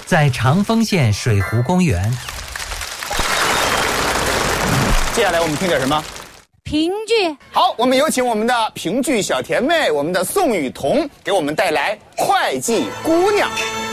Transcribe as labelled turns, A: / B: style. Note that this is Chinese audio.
A: 在长丰县水湖公园。
B: 接下来我们听点什么？
C: 评剧。
B: 好，我们有请我们的评剧小甜妹，我们的宋雨桐，给我们带来《会计姑娘》。